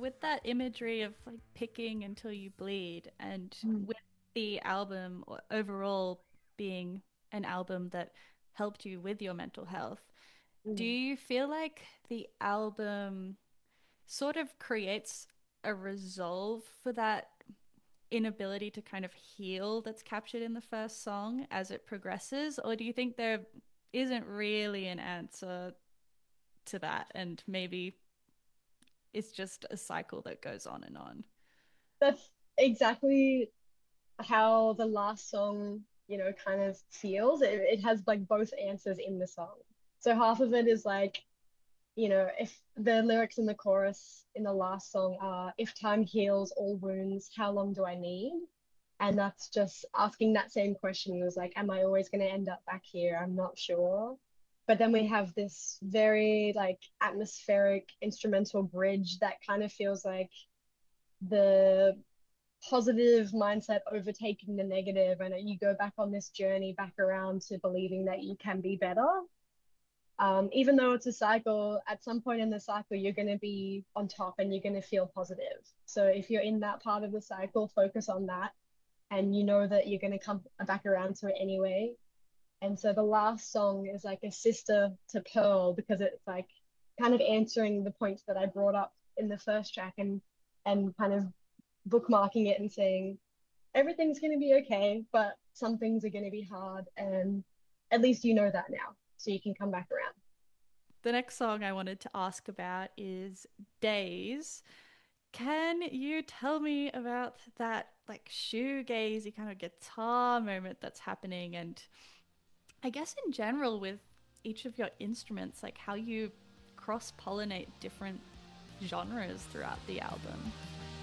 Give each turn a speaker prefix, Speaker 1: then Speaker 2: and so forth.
Speaker 1: with that imagery of like picking until you bleed, and
Speaker 2: Mm,
Speaker 1: with the album overall being an album that helped you with your mental health, do
Speaker 2: mm.
Speaker 1: you feel like the album sort of creates a resolve for that inability to kind of heal that's captured in the first song as it progresses? Or do you think there isn't really an answer to that and maybe it's just a cycle that goes on and on?
Speaker 2: That's exactly how the last song, kind of feels. It has like both answers in the song. So half of it is like, if the lyrics in the chorus in the last song are, if time heals all wounds, how long do I need? And that's just asking that same question. It was like, am I always going to end up back here? I'm not sure. But then we have this very like atmospheric instrumental bridge that kind of feels like the positive mindset overtaking the negative, and you go back on this journey back around to believing that you can be better. Even though it's a cycle, at some point in the cycle, you're going to be on top and you're going to feel positive. So if you're in that part of the cycle, focus on that, and you know that you're going to come back around to it anyway. And so the last song is like a sister to Pearl, because it's like kind of answering the points that I brought up in the first track, and kind of bookmarking it and saying everything's going to be okay, but some things are going to be hard, and at least you know that now, so you can come back around.
Speaker 1: The next song I wanted to ask about is Days. Can you tell me about that like shoegazy kind of guitar moment that's happening, and I guess in general with each of your instruments, like how you cross pollinate different genres throughout the album?